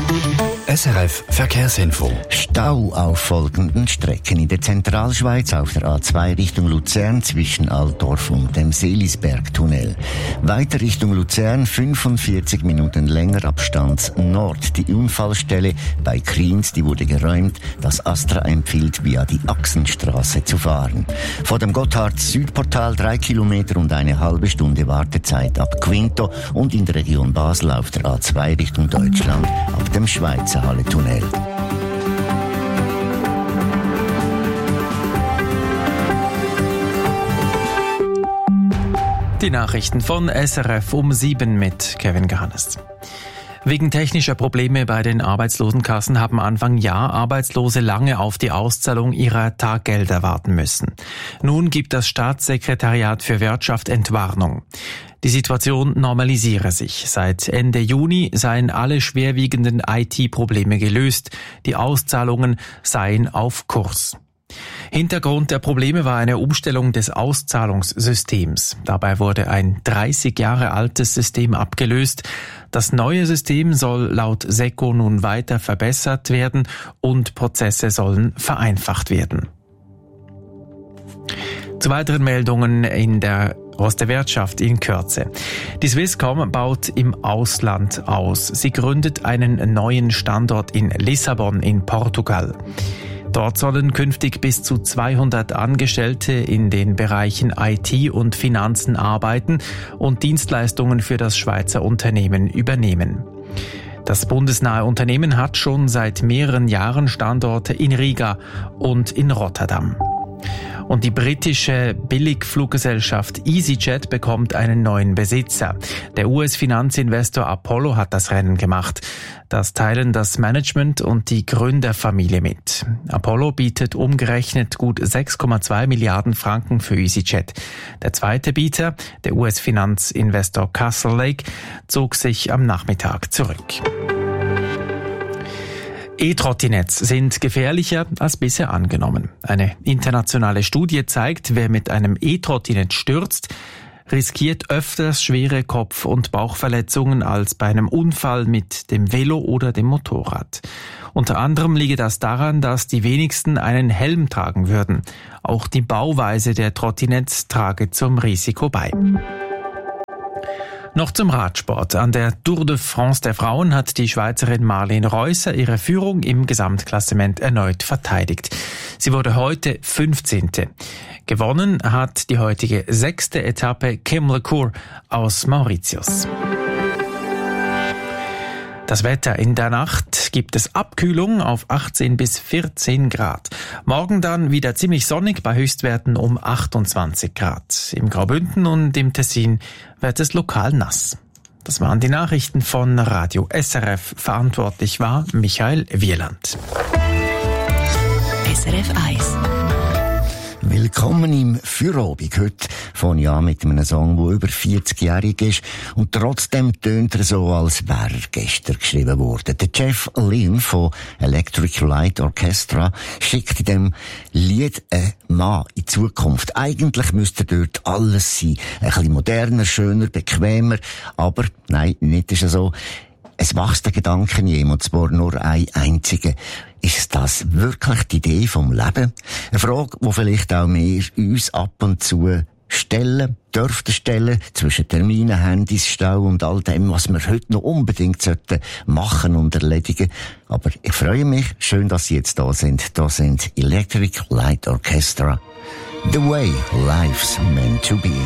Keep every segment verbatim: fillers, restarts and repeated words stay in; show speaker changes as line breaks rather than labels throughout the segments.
S R F Verkehrsinfo.
Stau auf folgenden Strecken in der Zentralschweiz auf der A zwei Richtung Luzern zwischen Altdorf und dem Seelisbergtunnel. Weiter Richtung Luzern fünfundvierzig Minuten länger Abstand Nord. Die Unfallstelle bei Kriens, die wurde geräumt. Das Astra empfiehlt, via die Achsenstraße zu fahren. Vor dem Gotthard-Südportal drei Kilometer und eine halbe Stunde Wartezeit ab Quinto und in der Region Basel auf der A zwei Richtung Deutschland ab dem Schweizer Halle-Tunnel.
Die Nachrichten von S R F um sieben mit Kevin Gahannes. Wegen technischer Probleme bei den Arbeitslosenkassen haben Anfang Jahr Arbeitslose lange auf die Auszahlung ihrer Taggelder warten müssen. Nun gibt das Staatssekretariat für Wirtschaft Entwarnung. Die Situation normalisiere sich. Seit Ende Juni seien alle schwerwiegenden I T-Probleme gelöst. Die Auszahlungen seien auf Kurs. Hintergrund der Probleme war eine Umstellung des Auszahlungssystems. Dabei wurde ein dreißig Jahre altes System abgelöst. Das neue System soll laut SECO nun weiter verbessert werden und Prozesse sollen vereinfacht werden. Zu weiteren Meldungen in der aus der Wirtschaft in Kürze. Die Swisscom baut im Ausland aus. Sie gründet einen neuen Standort in Lissabon in Portugal. Dort sollen künftig bis zu zweihundert Angestellte in den Bereichen I T und Finanzen arbeiten und Dienstleistungen für das Schweizer Unternehmen übernehmen. Das bundesnahe Unternehmen hat schon seit mehreren Jahren Standorte in Riga und in Rotterdam. Und die britische Billigfluggesellschaft EasyJet bekommt einen neuen Besitzer. Der U S-Finanzinvestor Apollo hat das Rennen gemacht. Das teilen das Management und die Gründerfamilie mit. Apollo bietet umgerechnet gut sechs Komma zwei Milliarden Franken für EasyJet. Der zweite Bieter, der U S-Finanzinvestor Castlelake, zog sich am Nachmittag zurück. E-Trottinetts sind gefährlicher als bisher angenommen. Eine internationale Studie zeigt, wer mit einem E-Trottinett stürzt, riskiert öfters schwere Kopf- und Bauchverletzungen als bei einem Unfall mit dem Velo oder dem Motorrad. Unter anderem liege das daran, dass die wenigsten einen Helm tragen würden. Auch die Bauweise der Trottinetts trage zum Risiko bei. Noch zum Radsport. An der Tour de France der Frauen hat die Schweizerin Marlene Reusser ihre Führung im Gesamtklassement erneut verteidigt. Sie wurde heute fünfzehnte Gewonnen hat die heutige sechste Etappe Kim LeCour aus Mauritius. Das Wetter: in der Nacht gibt es Abkühlung auf achtzehn bis vierzehn Grad. Morgen dann wieder ziemlich sonnig bei Höchstwerten um achtundzwanzig Grad. Im Graubünden und im Tessin wird es lokal nass. Das waren die Nachrichten von Radio S R F. Verantwortlich war Michael Wieland.
S R F eins.
Willkommen im Feierabend. Heute fange ich an mit einem Song, der über vierzigjährig ist und trotzdem tönt er so, als wäre er gestern geschrieben worden. Der Jeff Lynne von Electric Light Orchestra schickt in dem Lied einen Mann in die Zukunft. Eigentlich müsste dort alles sein. Ein bisschen moderner, schöner, bequemer, aber nein, nicht ist es so. Es wächst der Gedanke in ihm, und zwar nur ein einziger. Ist das wirklich die Idee vom Leben? Eine Frage, die vielleicht auch wir uns ab und zu stellen, dürften stellen, zwischen Terminen, Handys, Stau und all dem, was wir heute noch unbedingt sollten machen und erledigen. Aber ich freue mich, schön, dass Sie jetzt da sind. Da sind Electric Light Orchestra. The way life's meant to be.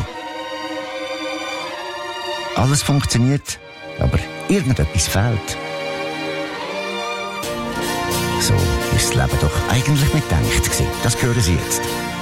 Alles funktioniert, aber irgendetwas fehlt. So ist das Leben doch eigentlich mitgedacht gewesen. Das hören Sie jetzt.